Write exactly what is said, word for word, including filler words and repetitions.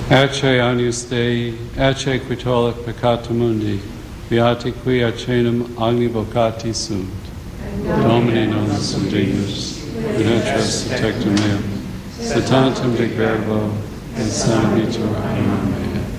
Ecce agnus Dei, ecce quitolic peccata mundi, beati qui acenum agni vocati sunt. Domine non sum dignus, penetra tectum meum, sed tantum de verbo, et sanabitur animam mei.